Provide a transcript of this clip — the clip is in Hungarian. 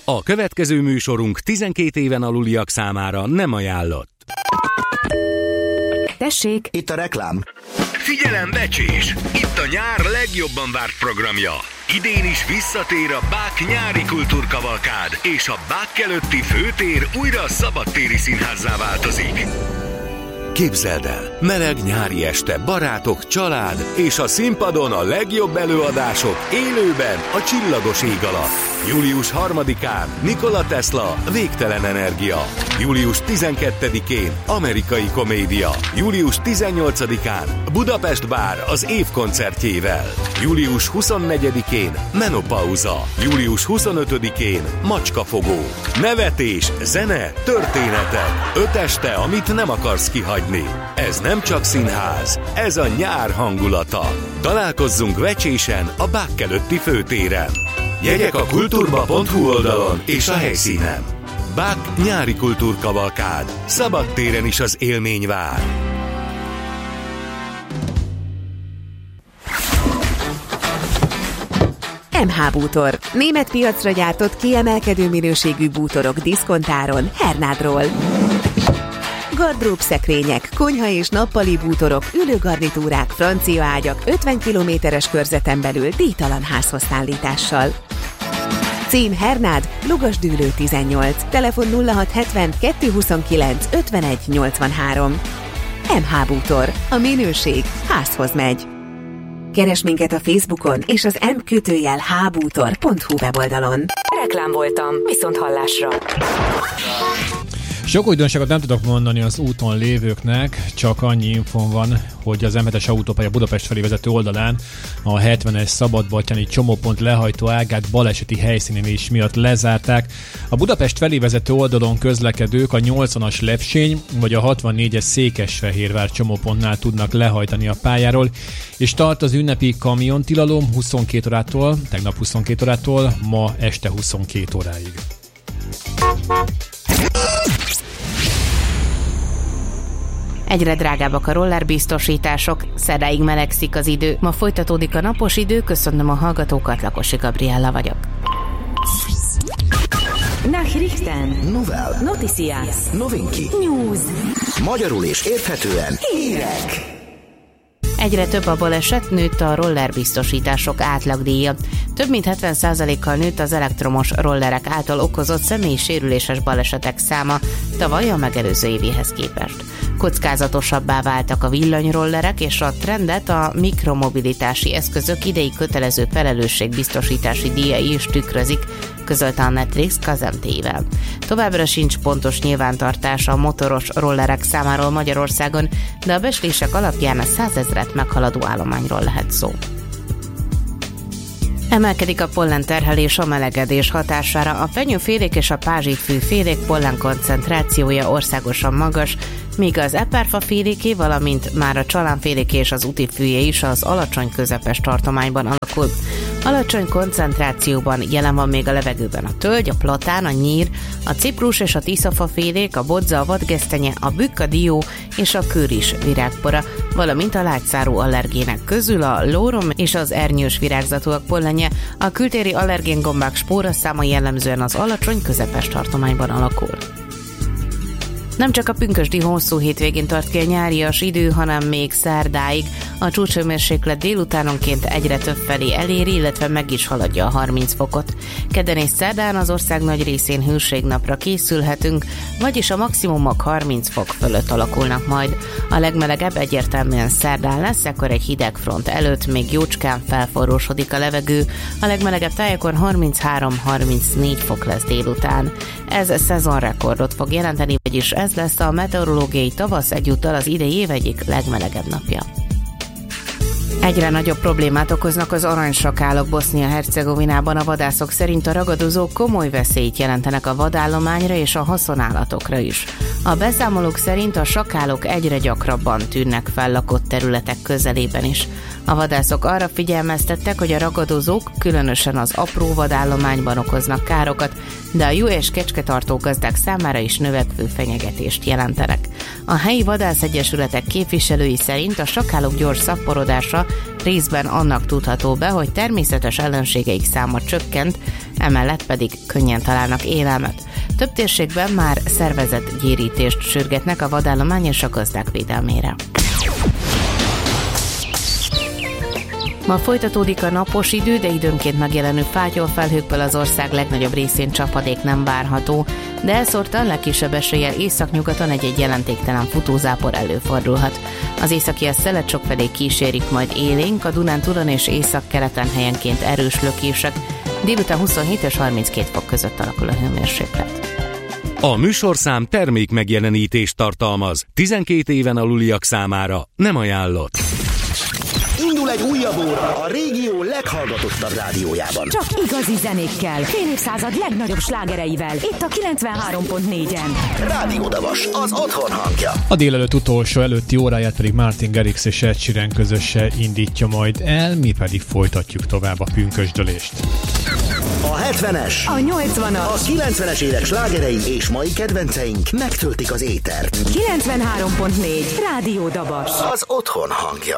A következő műsorunk 12 éven aluliak számára nem ajánlott. Tessék! Itt a reklám. Figyelem, becsés! Itt a nyár legjobban várt programja. Idén is visszatér a Bák nyári kultúrkavalkád, és a Bák előtti főtér újra szabadtéri színházzá változik. Képzeld el, meleg nyári este, barátok, család, és a színpadon a legjobb előadások élőben a csillagos ég alatt. Július 3-án Nikola Tesla, Végtelen energia. Július 12-én Amerikai komédia. Július 18-án Budapest Bár az év koncertjével. Július 24-én Menopauza. Július 25-én Macskafogó. Nevetés, zene, történetek. 5 este, amit nem akarsz kihagyni. Ez nem csak színház, ez a nyár hangulata. Találkozzunk Vecsésen a Bák előtti főtéren. Jegyek a kulturba.hu oldalon és a helyszínen. Bák nyári kultúrkavalkád. Szabadtéren is az élmény vár. MH Bútor. Német piacra gyártott kiemelkedő minőségű bútorok diszkontáron Hernádról. Gardrób szekrények, konyha és nappali bútorok, ülőgarnitúrák, francia ágyak 50 kilométeres körzeten belül díjtalan házhoz szállítással. Cím Hernád, Lugasdűlő 18, telefon 0670 229 51 83. MH Bútor. A minőség házhoz megy. Keresd minket a Facebookon és az m-hbútor.hu weboldalon. Reklám voltam, viszont hallásra. Sok újdonságot nem tudok mondani az úton lévőknek, csak annyi infón van, hogy az M7-es autópálya Budapest felé vezető oldalán a 70-es szabadbattyáni csomópont lehajtó ágát baleseti helyszínén is miatt lezárták. A Budapest felé vezető oldalon közlekedők a 80-as Lepsény vagy a 64-es Székesfehérvár csomópontnál tudnak lehajtani a pályáról, és tart az ünnepi kamiontilalom 22 órától, tegnap 22 órától, ma este 22 óráig. Egyre drágábbak a rollerbiztosítások, szerdáig melegszik az idő. Ma folytatódik a napos idő, köszönöm a hallgatókat, Lakosi Gabriella vagyok. Nachrichten. Novel. Noticias. Novinki. News. Magyarul és érthetően hírek. Egyre több a baleset, nőtt a rollerbiztosítások átlagdíja. Több mint 70%-kal nőtt az elektromos rollerek által okozott személyi sérüléses balesetek száma tavaly a megelőző évéhez képest. Kockázatosabbá váltak a villanyrollerek, és a trendet a mikromobilitási eszközök idei kötelező felelősségbiztosítási díjai is tükrözik, közölte a Netrix KZMT-vel. Továbbra sincs pontos nyilvántartás a motoros rollerek számáról Magyarországon, de a becslések alapján a 100 000-et meghaladó állományról lehet szó. Emelkedik a pollenterhelés a melegedés hatására. A fenyőfélék és a pázsitfűfélék pollen koncentrációja országosan magas, míg az eperfaféléké, valamint már a csalánféléké és az utifűjé is az alacsony közepes tartományban alakul. Alacsony koncentrációban jelen van még a levegőben a tölgy, a platán, a nyír, a ciprus és a tiszafafélék, a bodza, a vadgesztenye, a bükk, a dió és a kőris virágpora, valamint a lágyszárú allergének közül a lórom és az ernyős virágzatúak pollenje, a kültéri allergéngombák spóraszáma jellemzően az alacsony közepes tartományban alakul. Nem csak a pünkösdi hosszú hétvégén tart ki a nyárias idő, hanem még szerdáig. A csúcshőmérséklet délutánonként egyre több felé eléri, illetve meg is haladja a 30 fokot. Kedden és szerdán az ország nagy részén hőségnapra készülhetünk, vagyis a maximumok 30 fok fölött alakulnak majd. A legmelegebb egyértelműen szerdán lesz, ekkor egy hideg front előtt még jócskán felforrósodik a levegő. A legmelegebb tájakon 33-34 fok lesz délután. Ez szezonrekordot fog jelenteni, vagyis ez lesz a meteorológiai tavasz egyúttal az idei év egyik legmelegebb napja. Egyre nagyobb problémát okoznak az aranysakálok Bosznia-Hercegovinában. A vadászok szerint a ragadozók komoly veszélyt jelentenek a vadállományra és a haszonállatokra is. A beszámolók szerint a sakálok egyre gyakrabban tűnnek fel lakott területek közelében is. A vadászok arra figyelmeztettek, hogy a ragadozók különösen az apró vadállományban okoznak károkat, de a juh- és kecsketartó gazdák számára is növekvő fenyegetést jelentenek. A helyi vadászegyesületek képviselői szerint a sakálok gyors szaporodása részben annak tudható be, hogy természetes ellenségeik száma csökkent, emellett pedig könnyen találnak élelmet. Több térségben már szervezett gyérítést sürgetnek a vadállomány és a gazdák védelmére. Ma folytatódik a napos idő, de időnként megjelenő fátyolfelhőkből az ország legnagyobb részén csapadék nem várható, de elszórtan legkisebb eséllyel északnyugaton egy jelentéktelen futózápor előfordulhat. Az északias szelet sokfelé kísérik majd élénk, a Dunántúlon és északkeleten helyenként erős lökések, délután 27 és 32 fok között alakul a hőmérséklet. A műsorszám termék megjelenítést tartalmaz. 12 éven aluliak számára nem ajánlott. Indul egy újabb óra a régió leghallgatottabb rádiójában. Csak igazi zenékkel, fél évszázad legnagyobb slágereivel. Itt a 93.4-en. Rádió Davas, az otthon hangja. A délelőtt utolsó előtti óráját pedig Martin Garrix és Ed Sheeran közösen indítja majd el, mi pedig folytatjuk tovább a pünkösdölést. A 70-es, A 80-as, a 90-es évek slágerei és mai kedvenceink megtöltik az étert. 93.4 Rádió Dabas. Az otthon hangja.